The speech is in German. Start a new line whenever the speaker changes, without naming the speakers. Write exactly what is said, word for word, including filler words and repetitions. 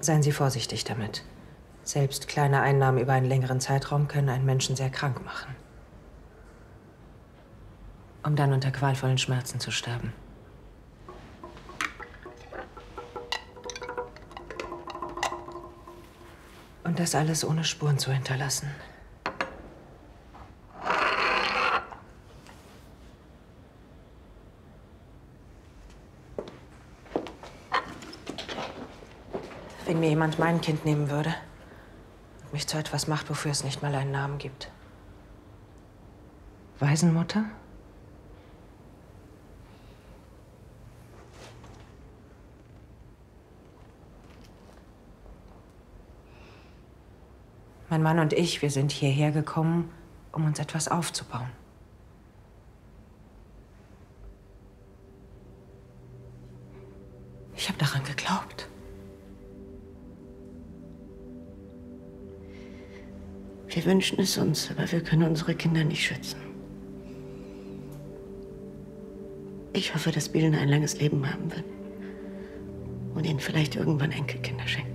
Seien Sie vorsichtig damit. Selbst kleine Einnahmen über einen längeren Zeitraum können einen Menschen sehr krank machen. Um dann unter qualvollen Schmerzen zu sterben. Und das alles ohne Spuren zu hinterlassen. Wenn mir jemand mein Kind nehmen würde und mich zu etwas macht, wofür es nicht mal einen Namen gibt. Waisenmutter? Mein Mann und ich, wir sind hierher gekommen, um uns etwas aufzubauen. Ich habe daran geglaubt.
Wir wünschen es uns, aber wir können unsere Kinder nicht schützen. Ich hoffe, dass Bielen ein langes Leben haben wird und ihnen vielleicht irgendwann Enkelkinder schenken.